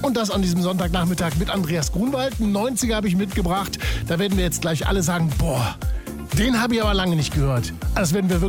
Und das an diesem Sonntagnachmittag mit Andreas Grunwald. Einen 90er habe ich mitgebracht. Da werden wir jetzt gleich alle sagen, boah, den habe ich aber lange nicht gehört. Das werden wir wirklich